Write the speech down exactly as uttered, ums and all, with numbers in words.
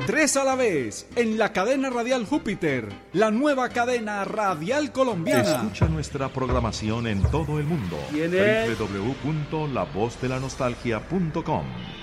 Tres a la vez, en la cadena radial Júpiter, la nueva cadena radial colombiana. Escucha nuestra programación en todo el mundo. ¿Quién es? doble u doble u doble u punto la voz de la nostalgia punto com